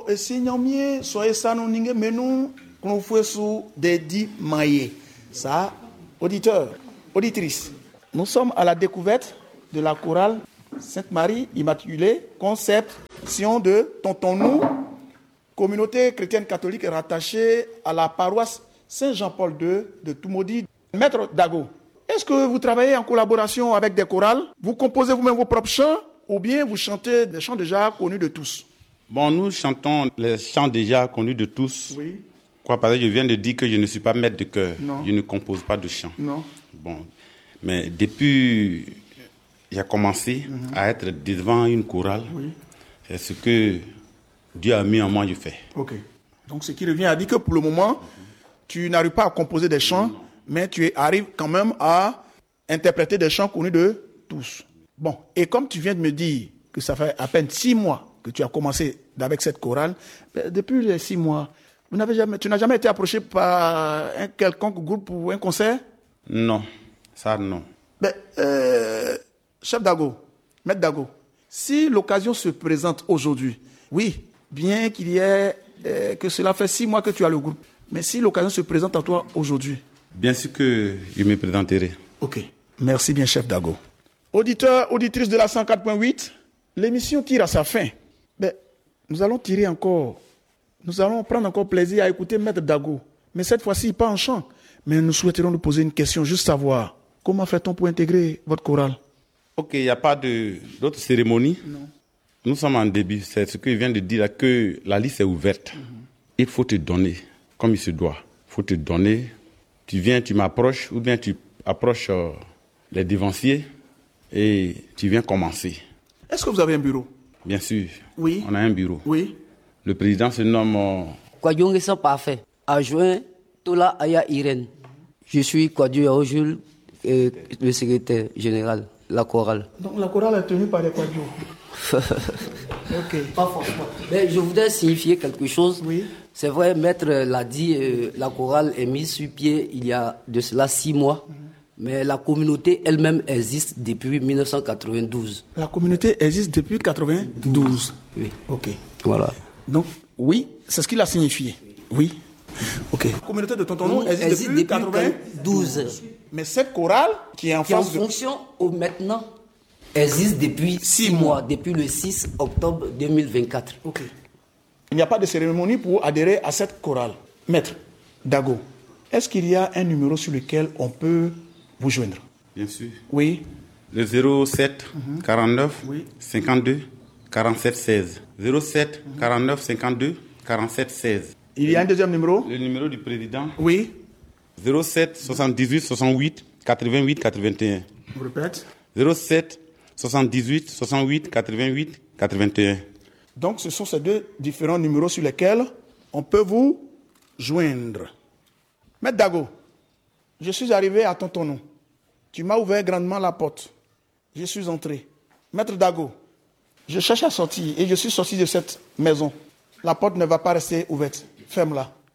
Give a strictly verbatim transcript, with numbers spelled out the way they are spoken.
signamier soyez ça nous ningue mais nous qu'on fait sous des dix maillets. Ça, auditeurs, auditrices, nous sommes à la découverte de la chorale Sainte-Marie Immaculée, conception de Tonton-nous, communauté chrétienne catholique rattachée à la paroisse Saint-Jean-Paul deux de Toumaudi. Maître Dago, est-ce que vous travaillez en collaboration avec des chorales? Vous composez vous-même vos propres chants ou bien vous chantez des chants déjà connus de tous? Bon, nous chantons les chants déjà connus de tous. Oui. Quoi, parce que je viens de dire que je ne suis pas maître de chœur. Non. Je ne compose pas de chants. Non. Bon, mais depuis j'ai commencé mm-hmm. à être devant une chorale, oui. C'est ce que Dieu a mis en moi, je fais. Ok. Donc ce qui revient à dire que pour le moment, mm-hmm. tu n'arrives pas à composer des chants, non. Mais tu arrives quand même à interpréter des chants connus de tous. Bon, et comme tu viens de me dire que ça fait à peine six mois que tu as commencé avec cette chorale, depuis les six mois, vous n'avez jamais, tu n'as jamais été approché par un quelconque groupe ou un concert? Non, ça non. Ben, euh, chef Dago, maître Dago, si l'occasion se présente aujourd'hui, oui, bien qu'il y ait, euh, que cela fait six mois que tu as le groupe, mais si l'occasion se présente à toi aujourd'hui? Bien sûr que je me présenterai. Ok, merci bien chef Dago. Auditeurs, auditrices de la cent quatre point huit, l'émission tire à sa fin. Ben, nous allons tirer encore, nous allons prendre encore plaisir à écouter maître Dago, mais cette fois-ci pas en chant. Mais nous souhaiterions nous poser une question, juste savoir, comment fait-on pour intégrer votre chorale? Ok, il n'y a pas de, d'autres cérémonies. Non. Nous sommes en début, c'est ce que je viens de dire, là, que la liste est ouverte. Mm-hmm. Il faut te donner, comme il se doit. Il faut te donner. Tu viens, tu m'approches, ou bien tu approches euh, les devanciers et tu viens commencer. Est-ce que vous avez un bureau? Bien sûr. Oui. On a un bureau. Oui. Le président se nomme... Euh... Kwadjong sont parfait. Adjoint Tola Aya Irène. Je suis Kwadjou Yaojul, euh, le secrétaire général, la chorale. Donc la chorale est tenue par les Kwadjou. Ok. Pas forcément. Mais je voudrais signifier quelque chose. Oui. C'est vrai, maître l'a dit, euh, la chorale est mise sur pied il y a de cela six mois. Mm-hmm. Mais la communauté elle-même existe depuis dix-neuf cent quatre-vingt-douze. La communauté existe depuis quatre-vingt-douze. Oui. Ok. Voilà. Donc, oui, c'est ce qu'il a signifié. Oui. Ok. La communauté de Tonton existe, existe depuis, depuis quatre-vingt-douze. Mais cette chorale qui est en, qui en de... fonction au maintenant existe depuis six mois, depuis le six octobre deux mille vingt-quatre. Ok. Il n'y a pas de cérémonie pour adhérer à cette chorale. Maître Dago, est-ce qu'il y a un numéro sur lequel on peut vous joindre? Bien sûr. Oui. Le zéro sept Mm-hmm. quarante-neuf oui. cinquante-deux quarante-sept seize. zéro sept mm-hmm. quarante-neuf cinquante-deux quarante-sept seize. Il y a un deuxième numéro? Le numéro du président? Oui. zéro sept soixante-dix-huit soixante-huit quatre-vingt-huit quatre-vingt-un. Je répète. zéro sept soixante-dix-huit soixante-huit quatre-vingt-huit quatre-vingt-un. Donc, ce sont ces deux différents numéros sur lesquels on peut vous joindre. Maître Dago, je suis arrivé à Tonton. Tu m'as ouvert grandement la porte. Je suis entré. Maître Dago, je cherche à sortir et je suis sorti de cette maison. La porte ne va pas rester ouverte. Ferme-la.